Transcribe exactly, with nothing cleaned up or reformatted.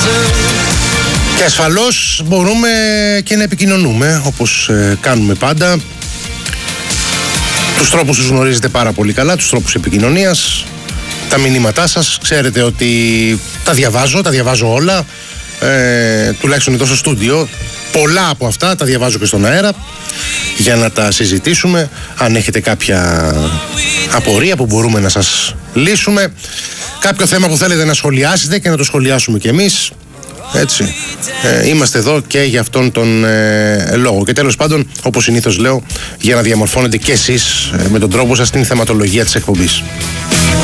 Και ασφαλώς μπορούμε και να επικοινωνούμε όπως ε, κάνουμε πάντα. Τους τρόπους τους γνωρίζετε πάρα πολύ καλά, τους τρόπους επικοινωνίας, τα μηνύματά σας. Ξέρετε ότι τα διαβάζω, τα διαβάζω όλα, ε, τουλάχιστον εδώ στο στούντιο. Πολλά από αυτά τα διαβάζω και στον αέρα για να τα συζητήσουμε. Αν έχετε κάποια απορία που μπορούμε να σας λύσουμε, κάποιο θέμα που θέλετε να σχολιάσετε και να το σχολιάσουμε κι εμείς, έτσι, ε, είμαστε εδώ και για αυτόν τον ε, λόγο. Και τέλος πάντων, όπως συνήθως λέω, για να διαμορφώνετε κι εσείς ε, με τον τρόπο σας την θεματολογία της εκπομπής.